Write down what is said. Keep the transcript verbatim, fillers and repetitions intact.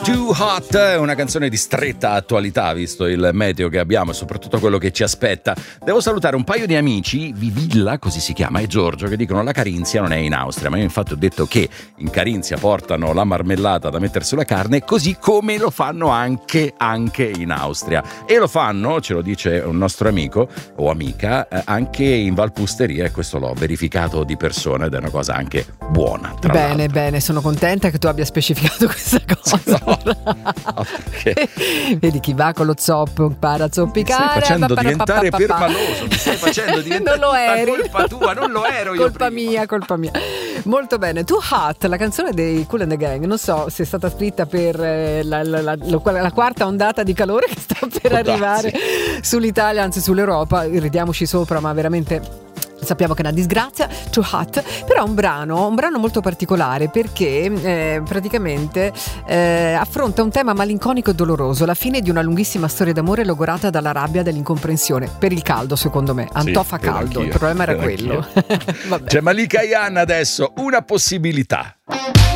Too Hot è una canzone di stretta attualità, visto il meteo che abbiamo e soprattutto quello che ci aspetta. Devo salutare un paio di amici, Vivilla, così si chiama, e Giorgio, che dicono la Carinzia non è in Austria, ma io infatti ho detto che in Carinzia portano la marmellata da mettere sulla carne, così come lo fanno anche, anche in Austria. E lo fanno, ce lo dice un nostro amico o amica, eh, anche in Valpusteria, e questo l'ho verificato di persona ed è una cosa anche buona. Tra bene, l'altro. Bene, sono contenta che tu abbia specificato questa cosa. No, no, perché... Vedi, chi va con lo zoppo impara a zoppicare. Mi stai facendo diventare permaloso, mi stai facendo diventare non lo eri. colpa tua, non lo ero io colpa prima. mia, colpa mia. Molto bene. Too Hot, la canzone dei Kool and the Gang, non so se è stata scritta per eh, la, la, la, la, la quarta ondata di calore che sta per Oh, arrivare sì. sull'Italia, anzi sull'Europa. Ridiamoci sopra, ma veramente sappiamo che è una disgrazia. Too Hot, però è un brano, un brano molto particolare perché eh, praticamente eh, affronta un tema malinconico e doloroso, la fine di una lunghissima storia d'amore logorata dalla rabbia e dall'incomprensione per il caldo, secondo me. Antò fa credo caldo, anch'io, il problema era credo quello. C'è Malika Ayane adesso, Una possibilità.